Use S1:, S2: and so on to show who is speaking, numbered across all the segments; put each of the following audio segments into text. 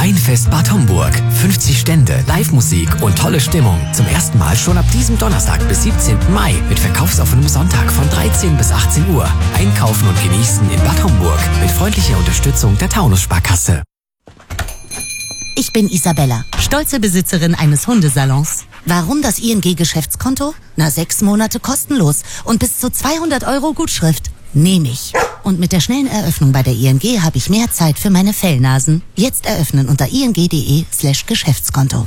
S1: Weinfest Bad Homburg. 50 Stände, Live-Musik und tolle Stimmung. Zum ersten Mal schon ab diesem Donnerstag bis 17. Mai mit verkaufsoffenem Sonntag von 13 bis 18 Uhr. Einkaufen und genießen in Bad Homburg mit freundlicher Unterstützung der Taunus-Sparkasse.
S2: Ich bin Isabella, stolze Besitzerin eines Hundesalons. Warum das ING-Geschäftskonto? 6 Monate kostenlos und bis zu 200 € Gutschrift. Nehme ich. Und mit der schnellen Eröffnung bei der ING habe ich mehr Zeit für meine Fellnasen. Jetzt eröffnen unter ing.de/Geschäftskonto.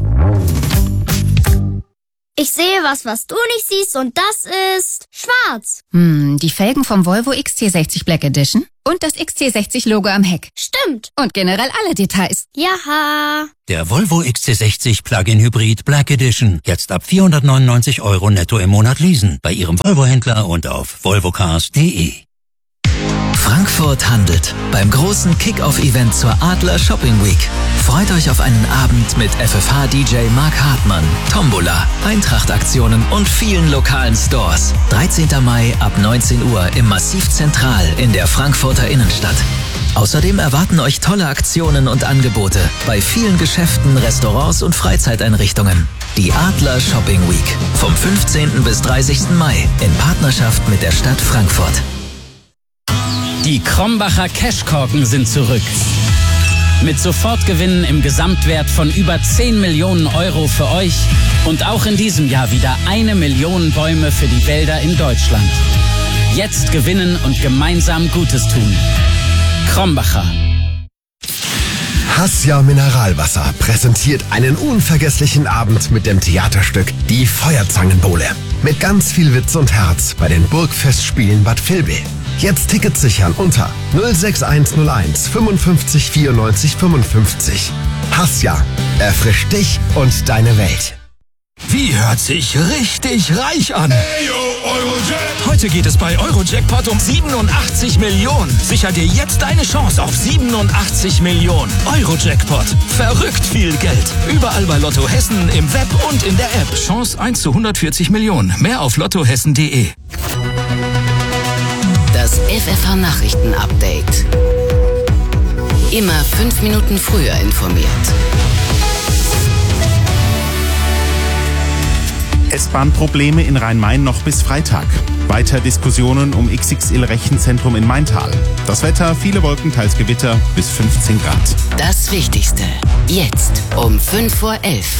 S3: Ich sehe was du nicht siehst und das ist schwarz.
S4: Die Felgen vom Volvo XC60 Black Edition und das XC60-Logo am Heck.
S3: Stimmt.
S4: Und generell alle Details.
S3: Jaha.
S5: Der Volvo XC60 Plug-in Hybrid Black Edition. Jetzt ab 499 € netto im Monat leasen. Bei Ihrem Volvo-Händler und auf volvocars.de.
S1: Frankfurt handelt beim großen Kick-Off-Event zur Adler Shopping Week. Freut euch auf einen Abend mit FFH-DJ Mark Hartmann, Tombola, Eintracht-Aktionen und vielen lokalen Stores. 13. Mai ab 19 Uhr im Massiv Zentral in der Frankfurter Innenstadt. Außerdem erwarten euch tolle Aktionen und Angebote bei vielen Geschäften, Restaurants und Freizeiteinrichtungen. Die Adler Shopping Week vom 15. bis 30. Mai in Partnerschaft mit der Stadt Frankfurt.
S6: Die Krombacher Cashkorken sind zurück. Mit Sofortgewinnen im Gesamtwert von über 10 Millionen € für euch und auch in diesem Jahr wieder 1 Million Bäume für die Wälder in Deutschland. Jetzt gewinnen und gemeinsam Gutes tun. Krombacher.
S7: Hassia Mineralwasser präsentiert einen unvergesslichen Abend mit dem Theaterstück Die Feuerzangenbowle. Mit ganz viel Witz und Herz bei den Burgfestspielen Bad Vilbel. Jetzt Tickets sichern unter 06101 55 94 55. Hassia, erfrischt dich und deine Welt.
S8: Wie hört sich richtig reich an?
S9: Hey, yo, Eurojackpot!
S8: Heute geht es bei Eurojackpot um 87 Millionen. Sicher dir jetzt deine Chance auf 87 Millionen. Eurojackpot. Verrückt viel Geld. Überall bei Lotto Hessen, im Web und in der App. Chance 1 zu 140 Millionen. Mehr auf lottohessen.de.
S10: Das FFH-Nachrichten-Update. Immer 5 Minuten früher informiert.
S11: S-Bahn-Probleme in Rhein-Main noch bis Freitag. Weiter Diskussionen um XXL-Rechenzentrum in Maintal. Das Wetter, viele Wolken, teils Gewitter, bis 15 Grad.
S10: Das Wichtigste, jetzt um 5:11 Uhr.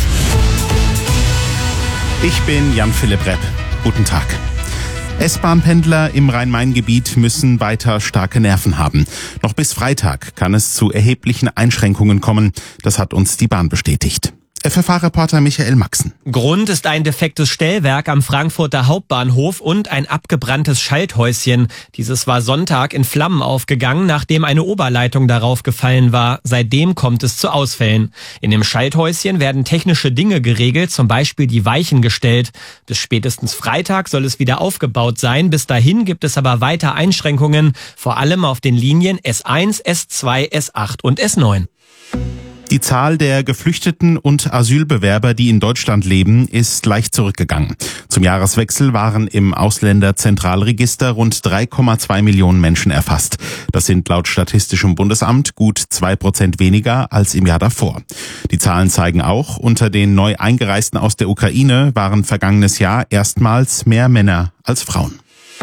S11: Ich bin Jan-Philipp Repp. Guten Tag. S-Bahn-Pendler im Rhein-Main-Gebiet müssen weiter starke Nerven haben. Noch bis Freitag kann es zu erheblichen Einschränkungen kommen. Das hat uns die Bahn bestätigt. FFH-Reporter Michael Maxen.
S12: Grund ist ein defektes Stellwerk am Frankfurter Hauptbahnhof und ein abgebranntes Schalthäuschen. Dieses war Sonntag in Flammen aufgegangen, nachdem eine Oberleitung darauf gefallen war. Seitdem kommt es zu Ausfällen. In dem Schalthäuschen werden technische Dinge geregelt, zum Beispiel die Weichen gestellt. Bis spätestens Freitag soll es wieder aufgebaut sein. Bis dahin gibt es aber weiter Einschränkungen, vor allem auf den Linien S1, S2, S8 und S9.
S11: Die Zahl der Geflüchteten und Asylbewerber, die in Deutschland leben, ist leicht zurückgegangen. Zum Jahreswechsel waren im Ausländerzentralregister rund 3,2 Millionen Menschen erfasst. Das sind laut Statistischem Bundesamt gut 2% weniger als im Jahr davor. Die Zahlen zeigen auch, unter den neu Eingereisten aus der Ukraine waren vergangenes Jahr erstmals mehr Männer als Frauen.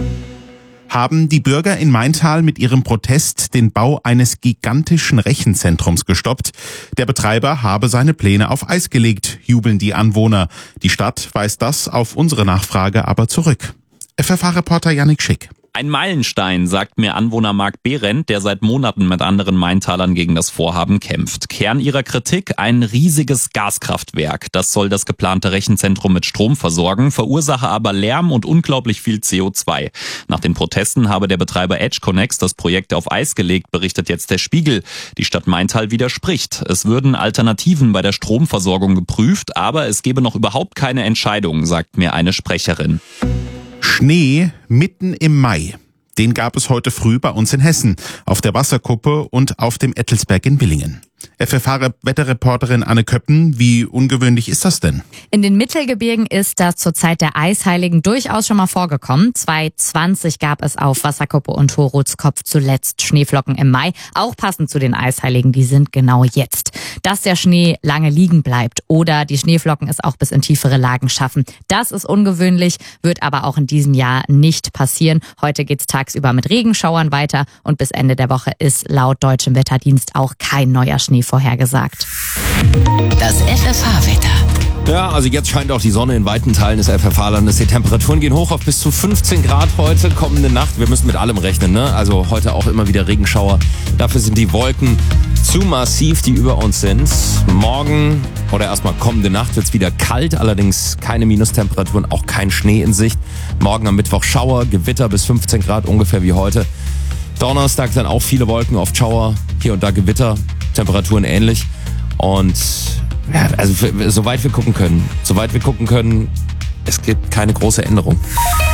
S11: Haben die Bürger in Maintal mit ihrem Protest den Bau eines gigantischen Rechenzentrums gestoppt. Der Betreiber habe seine Pläne auf Eis gelegt, jubeln die Anwohner. Die Stadt weist das auf unsere Nachfrage aber zurück. FFH-Reporter Yannick Schick.
S13: Ein Meilenstein, sagt mir Anwohner Marc Behrendt, der seit Monaten mit anderen Maintalern gegen das Vorhaben kämpft. Kern ihrer Kritik: ein riesiges Gaskraftwerk. Das soll das geplante Rechenzentrum mit Strom versorgen, verursache aber Lärm und unglaublich viel CO2. Nach den Protesten habe der Betreiber EdgeConneX das Projekt auf Eis gelegt, berichtet jetzt der Spiegel. Die Stadt Maintal widerspricht. Es würden Alternativen bei der Stromversorgung geprüft, aber es gebe noch überhaupt keine Entscheidung, sagt mir eine Sprecherin.
S11: Schnee mitten im Mai. Den gab es heute früh bei uns in Hessen, auf der Wasserkuppe und auf dem Ettelsberg in Willingen. FFH-Wetterreporterin Anne Köppen, wie ungewöhnlich ist das denn?
S14: In den Mittelgebirgen ist das zur Zeit der Eisheiligen durchaus schon mal vorgekommen. 2020 gab es auf Wasserkuppe und Horutzkopf zuletzt Schneeflocken im Mai, auch passend zu den Eisheiligen, die sind genau jetzt. dass der Schnee lange liegen bleibt oder die Schneeflocken es auch bis in tiefere Lagen schaffen. Das ist ungewöhnlich, wird aber auch in diesem Jahr nicht passieren. Heute geht's tagsüber mit Regenschauern weiter und bis Ende der Woche ist laut deutschem Wetterdienst auch kein neuer Schnee vorhergesagt.
S10: Das FFH-Wetter.
S9: Ja, also jetzt scheint auch die Sonne in weiten Teilen des FFH-Landes. Die Temperaturen gehen hoch auf bis zu 15 Grad heute, kommende Nacht. Wir müssen mit allem rechnen, ne? Also heute auch immer wieder Regenschauer. Dafür sind die Wolken zu massiv, die über uns sind. Morgen oder erstmal kommende Nacht wird's wieder kalt, allerdings keine Minustemperaturen, auch kein Schnee in Sicht. Morgen am Mittwoch Schauer, Gewitter bis 15 Grad, ungefähr wie heute. Donnerstag dann auch viele Wolken, oft Schauer, hier und da Gewitter, Temperaturen ähnlich. Und ja, also soweit wir gucken können, es gibt keine große Änderung.